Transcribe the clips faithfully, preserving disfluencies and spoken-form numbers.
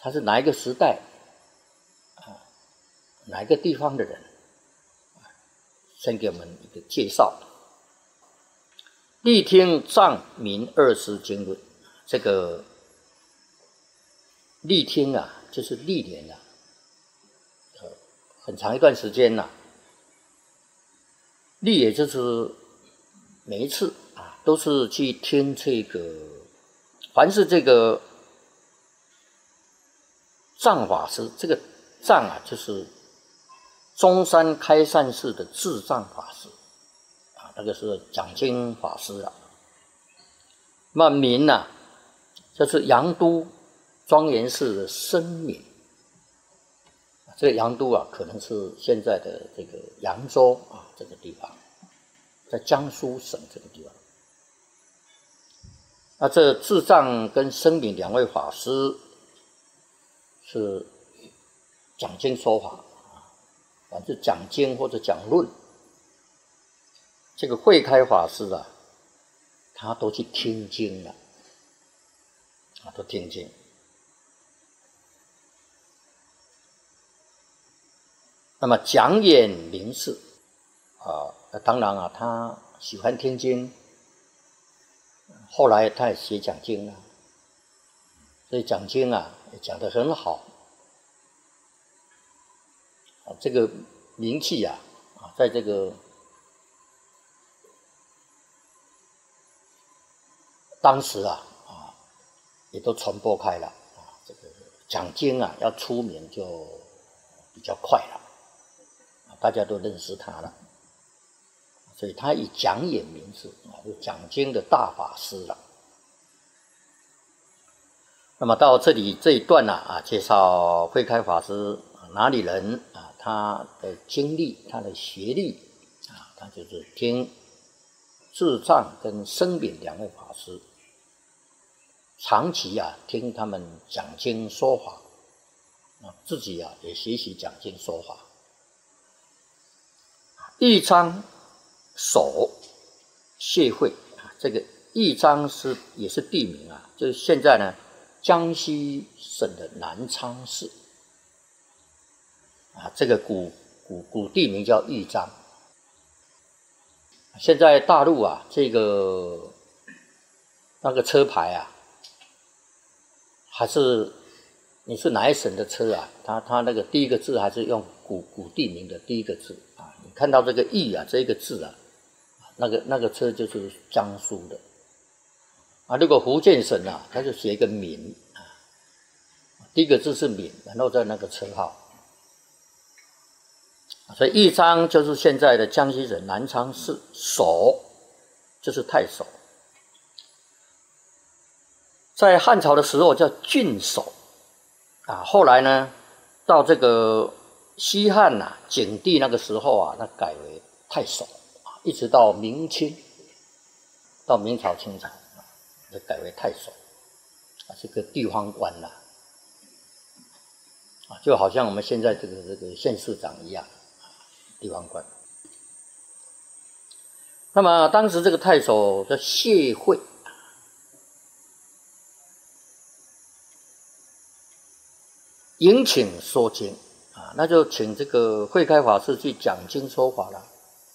他是哪一个时代啊，哪一个地方的人，先给我们一个介绍。力听藏民二师经论，这个力听啊，就是历年啊，呃，很长一段时间呐、啊，历也就是每一次啊，都是去听这个，凡是这个藏法师，这个藏啊，就是中山开善寺的智藏法师。那个是讲经法师啊，那民啊，这是杨都庄严寺的僧民。这个杨都啊，可能是现在的这个扬州啊这个地方，在江苏省这个地方。那这智藏跟僧民两位法师是讲经说法啊，反正讲经或者讲论。这个慧开法师啊，他都去听经了，啊，都听经。那么讲演明示啊，当然啊，他喜欢听经，后来他也学讲经了，所以讲经啊也讲得很好，啊，这个名气啊，啊，在这个当时啊，啊，也都传播开了啊。这个讲经啊，要出名就比较快了，啊，大家都认识他了，所以他以讲演名示啊，就讲经的大法师了。那么到这里这一段呢，啊，介绍慧开法师哪里人啊，他的经历，他的学历啊，他就是听智藏跟僧秉两位法师。长期啊听他们讲经说法，啊，自己啊也学习讲经说法。义章守谢慧啊，这个义章是也是地名啊，就是现在呢江西省的南昌市啊，这个古古古地名叫义章。现在大陆啊，这个那个车牌啊。还是你是哪一省的车啊？它它那个第一个字还是用古古地名的第一个字啊？你看到这个义啊这一个字啊，那个那个车就是江苏的啊。如果福建省啊，它就写一个闽啊，第一个字是闽，然后在那个车号。所以义章就是现在的江西省南昌市，守就是太守。在汉朝的时候叫郡守啊，后来呢，到这个西汉呐、景帝那个时候啊，那改为太守啊，一直到明清，到明朝、清朝啊，就改为太守啊，这个地方官啦啊，就好像我们现在这个这个县市长一样，地方官。那么当时这个太守叫谢慧。迎请说经啊，那就请这个慧开法师去讲经说法了。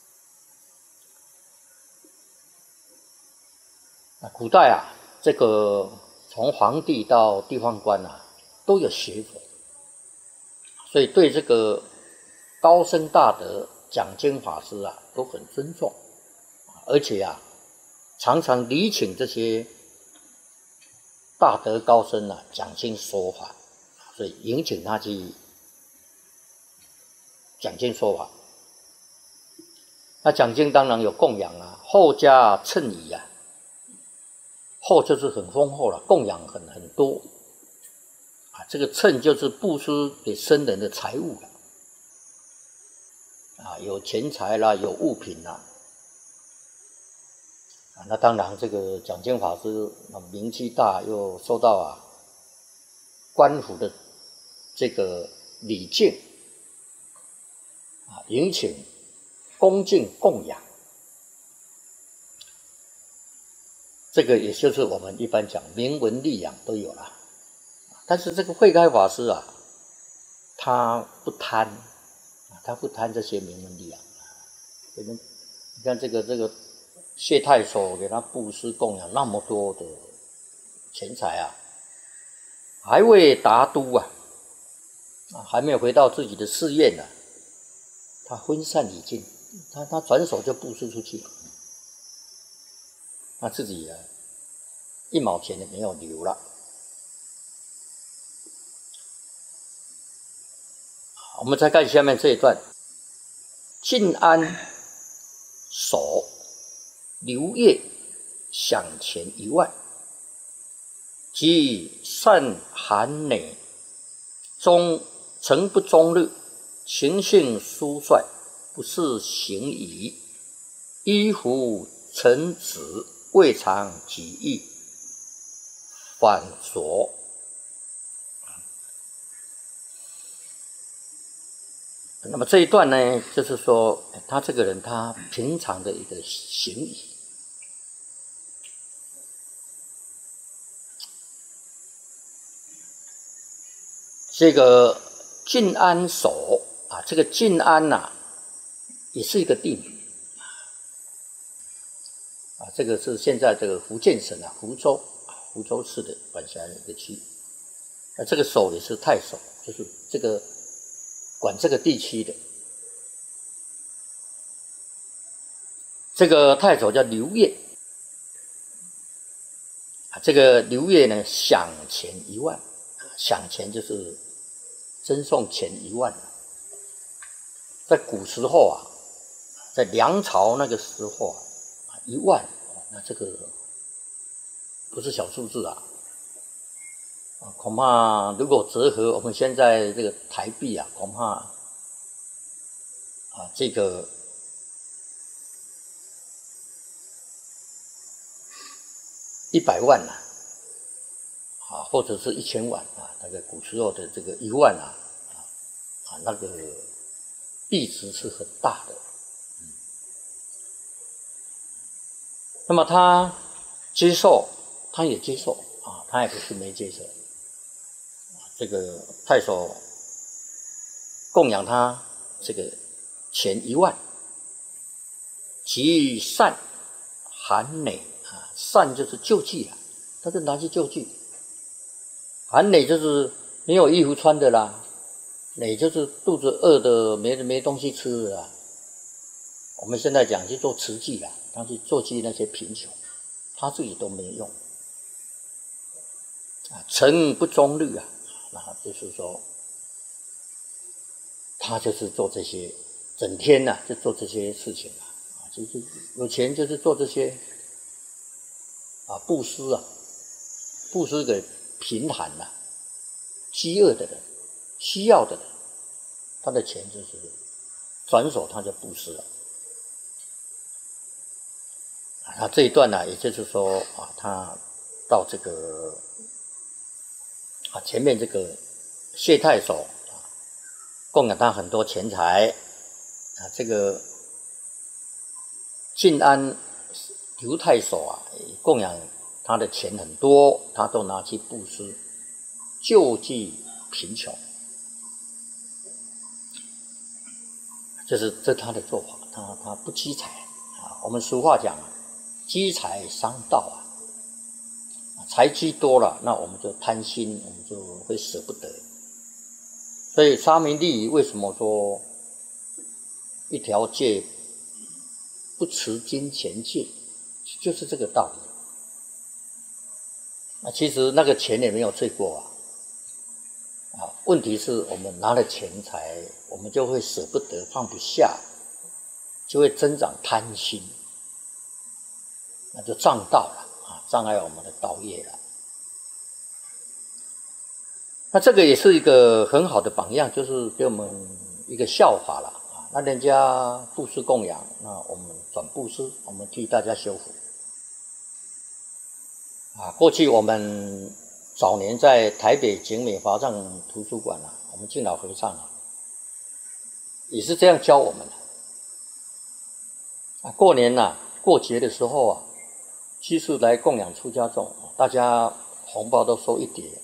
那古代啊，这个从皇帝到地方官啊，都有学佛，所以对这个高僧大德讲经法师啊，都很尊重，而且啊，常常礼请这些大德高僧啊讲经说法。所以迎请他去讲经说法。那讲经当然有供养啊，后加衬仪啊，后就是很丰厚了，供养很很多啊。这个衬就是布施给僧人的财物了啊，有钱财啦，有物品啦啊。那当然，这个讲经法师名气大，又受到啊官府的这个礼敬啊，迎请、恭敬、供养，这个也就是我们一般讲名闻利养都有了。 但是这个慧开法师啊，他不贪，他不贪这些名闻利养。你们你看这个这个谢太守给他布施供养那么多的钱财啊，还未达都啊，啊还没有回到自己的寺院呢、啊，他分散已尽，他他转手就布施出去了，他自己啊一毛钱也没有留了。我们再看下面这一段，晋安守刘烨享钱一万，即善寒馁，忠诚不忠律，情性疏率，不是行仪，依服臣子，未尝己意，反着。那么这一段呢，就是说他这个人他平常的一个行仪。这个晋安守啊，这个晋安呐、啊，也是一个地名啊，这个是现在这个福建省啊，福州福州市的管辖的一个区。那这个守也是太守，就是这个管这个地区的。这个太守叫刘烨啊，这个刘烨呢，享钱一万，享钱就是赠送钱一万。在古时候啊，在梁朝那个时候啊，一万，那这个不是小数字啊。恐怕如果折合我们现在这个台币啊，恐怕啊这个一百万呐、啊，啊或者是一千万啊，那个古时候的这个一万啊，啊啊那个币值是很大的。嗯、那么他接受，他也接受啊，他也不是没接受。这个太守供养他这个钱一万，即善寒馁啊，善就是救济了，他就拿去救济。寒馁就是没有衣服穿的啦，馁就是肚子饿的没没东西吃的啦。我们现在讲去做慈济啦，他去救济那些贫穷，他自己都没用啊，诚不忠律啊。那就是说，他就是做这些，整天呐、啊、就做这些事情啊，啊，就是有钱就是做这些啊，布施啊，布施给贫寒呐、啊、饥饿的人、需要的人，他的钱就是转手他就布施了。啊，他这一段呢、啊，也就是说啊，他到这个。啊，前面这个谢太守啊，供养他很多钱财啊，这个晋安刘太守啊，供养他的钱很多，他都拿去布施，救济贫穷，这是这是他的做法，他他不积财啊。我们俗话讲啊，积财伤道啊。财积多了，那我们就贪心，我们就会舍不得。所以沙弥利为什么说一条戒不持金钱戒，就是这个道理。那其实那个钱也没有罪过啊，啊，问题是我们拿了钱财，我们就会舍不得，放不下，就会增长贪心，那就障道了。障碍我们的道业了。那这个也是一个很好的榜样，就是给我们一个效法了啊。那人家布施供养，那我们转布施，我们替大家修福啊。过去我们早年在台北景美华藏图书馆啊，我们敬老和尚啊，也是这样教我们的啊。过年呐、啊，过节的时候啊。居士来供养出家众，大家红包都收一叠，